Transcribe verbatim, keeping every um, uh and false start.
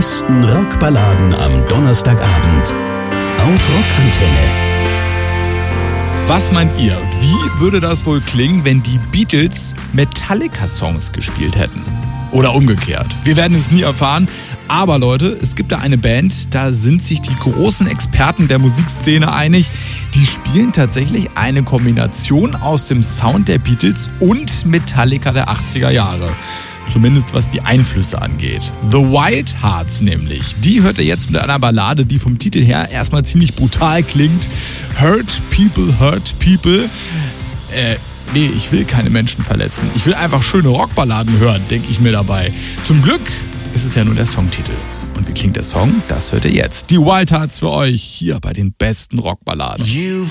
besten Rockballaden am Donnerstagabend auf Rockantenne. Was meint ihr? Wie würde das wohl klingen, wenn die Beatles Metallica-Songs gespielt hätten? Oder umgekehrt. Wir werden es nie erfahren. Aber Leute, es gibt da eine Band, da sind sich die großen Experten der Musikszene einig. Die spielen tatsächlich eine Kombination aus dem Sound der Beatles und Metallica der achtziger Jahre. Zumindest was die Einflüsse angeht. The Wild Hearts nämlich. Die hört ihr jetzt mit einer Ballade, die vom Titel her erstmal ziemlich brutal klingt. Hurt People, Hurt People. Äh, nee, ich will keine Menschen verletzen. Ich will einfach schöne Rockballaden hören, denke ich mir dabei. Zum Glück ist es ja nur der Songtitel. Und wie klingt der Song? Das hört ihr jetzt. Die Wild Hearts für euch hier bei den besten Rockballaden. You